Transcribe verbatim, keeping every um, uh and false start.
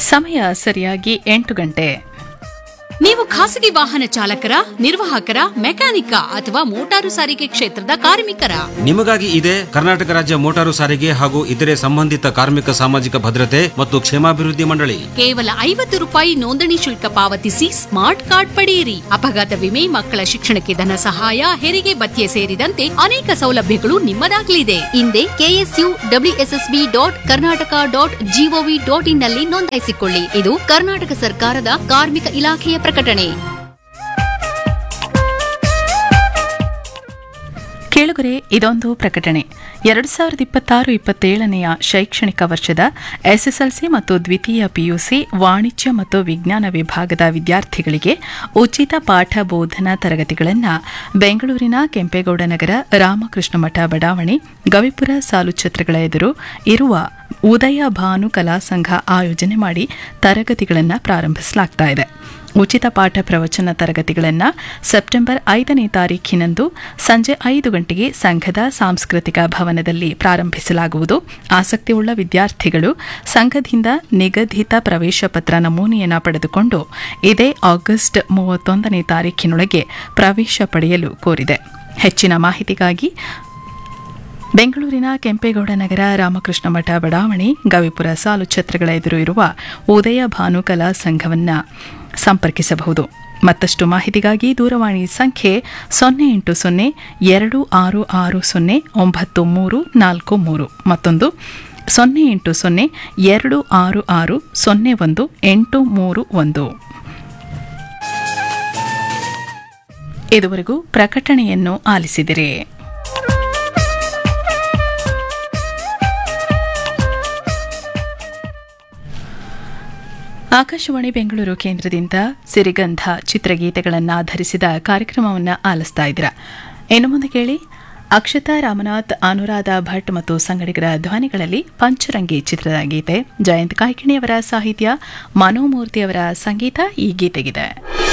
ಸಮಯ ಸರಿಯಾಗಿ ಎಂಟು ಗಂಟೆ. ನೀವು ಖಾಸಗಿ ವಾಹನ ಚಾಲಕರ, ನಿರ್ವಾಹಕರ, ಮೆಕ್ಯಾನಿಕ ಅಥವಾ ಮೋಟಾರು ಸಾರಿಗೆ ಕ್ಷೇತ್ರದ ಕಾರ್ಮಿಕರ? ನಿಮಗಾಗಿ ಇದೆ ಕರ್ನಾಟಕ ರಾಜ್ಯ ಮೋಟಾರು ಸಾರಿಗೆ ಹಾಗೂ ಇತರೆ ಸಂಬಂಧಿತ ಕಾರ್ಮಿಕ ಸಾಮಾಜಿಕ ಭದ್ರತೆ ಮತ್ತು ಕ್ಷೇಮಾಭಿವೃದ್ಧಿ ಮಂಡಳಿ. ಕೇವಲ ಐವತ್ತು ರೂಪಾಯಿ ನೋಂದಣಿ ಶುಲ್ಕ ಪಾವತಿಸಿ ಸ್ಮಾರ್ಟ್ ಕಾರ್ಡ್ ಪಡೆಯಿರಿ. ಅಪಘಾತ ವಿಮೆ, ಮಕ್ಕಳ ಶಿಕ್ಷಣಕ್ಕೆ ಧನ ಸಹಾಯ, ಹೆರಿಗೆ ಭತ್ಯೆ ಸೇರಿದಂತೆ ಅನೇಕ ಸೌಲಭ್ಯಗಳು ನಿಮ್ಮದಾಗಲಿದೆ. ಹಿಂದೆ KSU WSSB dot Karnataka dot gov dot in ನಲ್ಲಿ ನೋಂದಾಯಿಸಿಕೊಳ್ಳಿ. ಇದು ಕರ್ನಾಟಕ ಸರ್ಕಾರದ ಕಾರ್ಮಿಕ ಇಲಾಖೆಯ ಪ್ರಕಟಣೆ. ಕೇಳುಗರೆ, ಇದೊಂದು ಪ್ರಕಟಣೆ. ಎರಡು ಸಾವಿರದ ಇಪ್ಪತ್ತಾರು ಇಪ್ಪತ್ತೇಳನೆಯ ಶೈಕ್ಷಣಿಕ ವರ್ಷದ ಎಸ್ಎಸ್ಎಲ್ಸಿ ಮತ್ತು ದ್ವಿತೀಯ ಪಿಯುಸಿ ವಾಣಿಜ್ಯ ಮತ್ತು ವಿಜ್ಞಾನ ವಿಭಾಗದ ವಿದ್ಯಾರ್ಥಿಗಳಿಗೆ ಉಚಿತ ಪಾಠ ಬೋಧನಾ ತರಗತಿಗಳನ್ನು ಬೆಂಗಳೂರಿನ ಕೆಂಪೇಗೌಡ ನಗರ ರಾಮಕೃಷ್ಣ ಮಠ ಬಡಾವಣೆ ಗವಿಪುರ ಸಾಲು ಛತ್ರಗಳ ಎದುರು ಇರುವ ಉದಯ ಭಾನು ಕಲಾ ಸಂಘ ಆಯೋಜನೆ ಮಾಡಿ ತರಗತಿಗಳನ್ನು ಪ್ರಾರಂಭಿಸಲಾಗ್ತಾ ಇದೆ. ಉಚಿತ ಪಾಠ ಪ್ರವಚನ ತರಗತಿಗಳನ್ನು ಸೆಪ್ಟೆಂಬರ್ ಐದನೇ ತಾರೀಖಿನಂದು ಸಂಜೆ ಐದು ಗಂಟೆಗೆ ಸಂಘದ ಸಾಂಸ್ಕೃತಿಕ ಭವನದಲ್ಲಿ ಪ್ರಾರಂಭಿಸಲಾಗುವುದು. ಆಸಕ್ತಿಯುಳ್ಳ ವಿದ್ಯಾರ್ಥಿಗಳು ಸಂಘದಿಂದ ನಿಗದಿತ ಪ್ರವೇಶ ಪತ್ರ ನಮೂನೆಯನ್ನು ಪಡೆದುಕೊಂಡು ಇದೇ ಆಗಸ್ಟ್ ಮೂವತ್ತೊಂದನೇ ತಾರೀಖಿನೊಳಗೆ ಪ್ರವೇಶ ಪಡೆಯಲು ಕೋರಿದೆ. ಹೆಚ್ಚಿನ ಮಾಹಿತಿಗಾಗಿ ಬೆಂಗಳೂರಿನ ಕೆಂಪೇಗೌಡ ನಗರ ರಾಮಕೃಷ್ಣ ಮಠ ಬಡಾವಣೆ ಗವಿಪುರ ಸಾಲು ಛತ್ರಗಳ ಎದುರು ಇರುವ ಉದಯ ಭಾನು ಕಲಾ ಸಂಘವನ್ನು ಸಂಪರ್ಕಿಸಬಹುದು. ಮತ್ತಷ್ಟು ಮಾಹಿತಿಗಾಗಿ ದೂರವಾಣಿ ಸಂಖ್ಯೆ ಸೊನ್ನೆ ಎಂಟು ಸೊನ್ನೆ ಎರಡು ಆರು ಆರು ಸೊನ್ನೆ ಒಂಬತ್ತು ಮೂರು ನಾಲ್ಕು ಮೂರು, ಮತ್ತೊಂದು ಸೊನ್ನೆ ಎಂಟು ಸೊನ್ನೆ ಎರಡು ಆರು ಆರು ಸೊನ್ನೆ ಒಂದು ಎಂಟು ಮೂರು ಒಂದು. ಇದುವರೆಗೂ ಪ್ರಕಟಣೆಯನ್ನು ಆಲಿಸಿದಿರಿ. ಆಕಾಶವಾಣಿ ಬೆಂಗಳೂರು ಕೇಂದ್ರದಿಂದ ಸಿರಿಗಂಧ ಚಿತ್ರಗೀತೆಗಳನ್ನು ಆಧರಿಸಿದ ಕಾರ್ಯಕ್ರಮವನ್ನು ಆಲಿಸ್ತಾ ಇದ್ದೀರಾ. ಇನ್ನು ಮುಂದೆ ಕೇಳಿ ಅಕ್ಷತಾ ರಾಮನಾಥ್, ಅನುರಾಧ ಭಟ್ ಮತ್ತು ಸಂಗಡಿಗರ ಧ್ವನಿಗಳಲ್ಲಿ ಪಂಚರಂಗಿ ಚಿತ್ರದ ಗೀತೆ. ಜಯಂತ್ ಕಾಯ್ಕಿಣಿಯವರ ಸಾಹಿತ್ಯ, ಮನೋಮೂರ್ತಿಯವರ ಸಂಗೀತ ಈ ಗೀತೆಗಿದೆ.